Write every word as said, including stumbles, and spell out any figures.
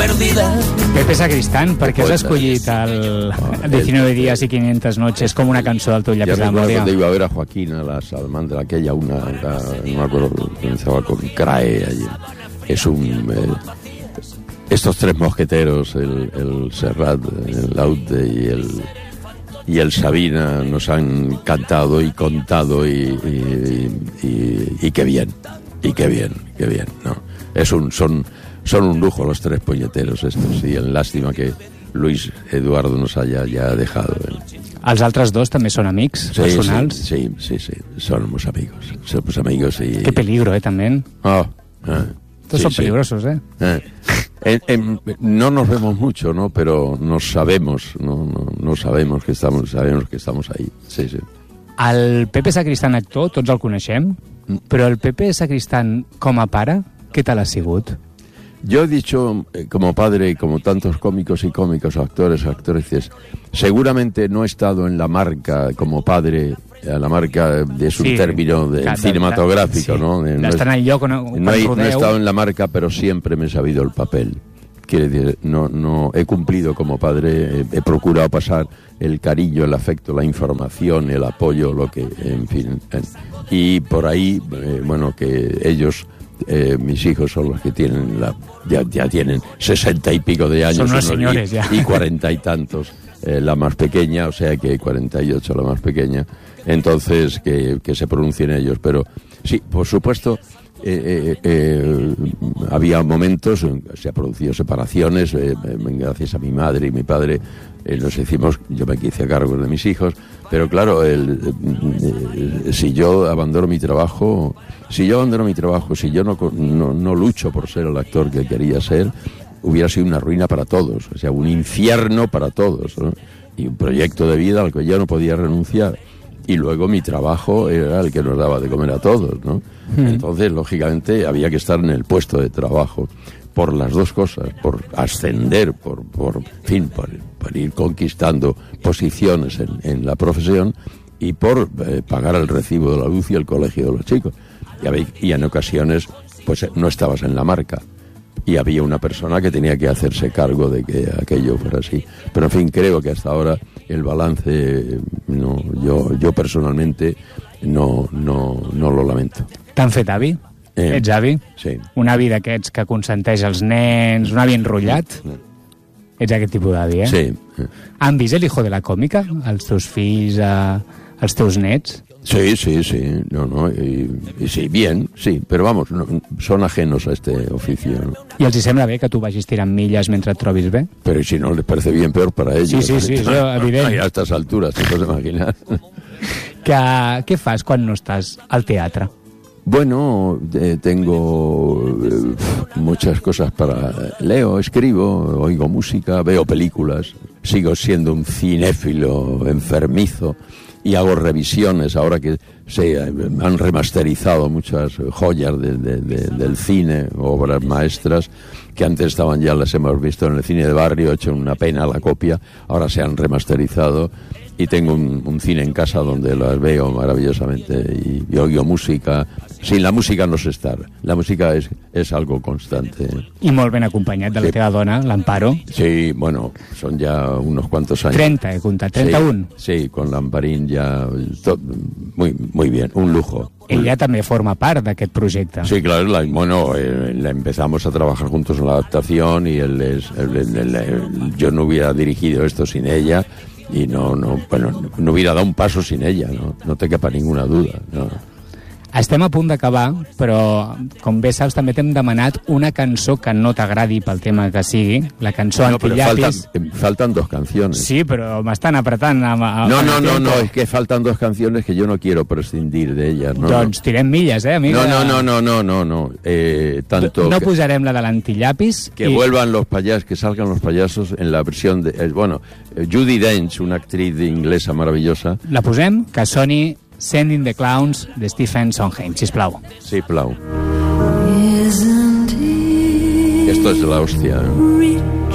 perdida. Pepe Sacristán, per què has escollit el diecinueve días y quinientas noches como una cançó del teu llapis de la memòria? Cuando iba a ver a Joaquín a la salamandra, aquella, una, la, no me acuerdo, comenzaba con CRAE allí. Es un... Eh, estos tres mosqueteros, el, el Serrat, el Laude y el... y el Sabina nos han cantado y contado y, y, y, y qué bien, y qué bien, qué bien, ¿no? Es un, son, son un lujo los tres puñeteros estos, y en lástima que Luis Eduardo nos haya ya dejado. ¿eh? Els altres dos també són amics sí, personals? Sí, sí, sí, sí, somos amigos, somos amigos y... Qué peligro, ¿eh? También. Oh, eh. Todos sí, son peligrosos, ¿eh? eh. En, en, no nos vemos mucho, ¿no? Pero nos sabemos, no, no, no sabemos que estamos, sabemos que estamos ahí. Sí, sí. El Pepe Sacristán actor, tots el coneixem, mm. però el Pepe Sacristán com a pare, què tal ha sigut? Yo he dicho, eh, como padre y como tantos cómicos y cómicos, actores, actrices, seguramente no he estado en la marca como padre, a la marca es un sí, término de, de, cinematográfico, de, sí. ¿no? De estar en el lloc, no, no, he, no he estado en la marca, pero siempre me he sabido el papel. Quiere decir, no, no he cumplido como padre, he, he procurado pasar el cariño, el afecto, la información, el apoyo, lo que, en fin. Eh, y por ahí, eh, bueno, que ellos... Eh, mis hijos son los que tienen la, ya, ya tienen sesenta y pico de años, son unos señores, y, ya. y cuarenta y tantos eh, la más pequeña, o sea que cuarenta y ocho la más pequeña, entonces que, que se pronuncien ellos, pero sí, por supuesto eh, eh, eh, había momentos, se han producido separaciones, eh, gracias a mi madre y mi padre eh, nos hicimos, yo me hice cargo de mis hijos, pero claro, el, eh, si yo abandono mi trabajo, si yo abandono mi trabajo, si yo no, no, no lucho por ser el actor que quería ser, hubiera sido una ruina para todos, o sea, un infierno para todos, ¿no? Y un proyecto de vida al que yo no podía renunciar. Y luego mi trabajo era el que nos daba de comer a todos, ¿no? Mm. Entonces, lógicamente, había que estar en el puesto de trabajo por las dos cosas, por ascender, por, por fin, por, por ir conquistando posiciones en, en la profesión y por eh, pagar el recibo de la luz y el colegio de los chicos. Y, y en ocasiones, pues no estabas en la marca. Y había una persona que tenía que hacerse cargo de que aquello fuera así. Pero en fin, creo que hasta ahora el balance, no, yo, yo personalmente no, no, no lo lamento. T'han fet avi? Eh, Ets avi? Sí. Un avi d'aquests que consenteix els nens, un avi enrotllat? Sí. Ets aquest tipus d'avi, eh? Sí. Han vist El hijo de la còmica? Els teus fills, eh, els teus nets? Sí, sí, sí, no, no, y, y sí, bien, sí, pero vamos, no, son ajenos a este oficio, ¿no? I els hi sembla bé que tu vagis tirant milles mentre et trobis bé? Pero si no les parece bien, peor para ellos. Sí, sí, sí, eso evident. A estas alturas, te puedes imaginar. Que, què fas quan no estàs al teatre? Bueno, eh, tengo eh, muchas cosas para... Leo, escribo, oigo música, veo películas, sigo siendo un cinéfilo enfermizo, y hago revisiones ahora que se han remasterizado muchas joyas de, de, de, del cine, obras maestras que antes estaban, ya las hemos visto en el cine de barrio, hecho una pena la copia, ahora se han remasterizado y tengo un, un cine en casa donde las veo maravillosamente y, y oigo música. Sin la música no sé estar, la música es, es algo constante. I molt ben acompanyat de la sí. teva dona, l'Amparo. Sí, bueno, son ya unos cuantos años. treinta, he contat, treinta y uno. Sí, sí, con l'Amparín ya, todo, muy, muy bien, un lujo. Ella també forma part d'aquest projecte. Sí, claro, la, bueno, eh, la empezamos a trabajar juntos en la adaptación y él es, él, él, él, él, yo no hubiera dirigido esto sin ella y no, no, bueno, no hubiera dado un paso sin ella, no, no te quepa ninguna duda, no. Estem a punt d'acabar, però, com bé saps, també t'hem demanat una cançó que no t'agradi pel tema que sigui, la cançó no, Antillapis. Faltan, faltan dos canciones. Sí, però m'estan apretant. A, a, no, no, no, no, es que faltan dos canciones que yo no quiero prescindir de ellas. No, doncs tirem milles, eh, amiga? No, no, no, no, no, no. Eh, tanto no que, posarem la de l'Antillapis. Que y... vuelvan los payasos, que salgan los payasos en la versión de... Eh, bueno, eh, Judi Dench, una actriz inglesa maravillosa. La posem? Que soni... Sending the Clowns, de Stephen Sondheim, sisplau. Sí, plau. Esto es de la hostia.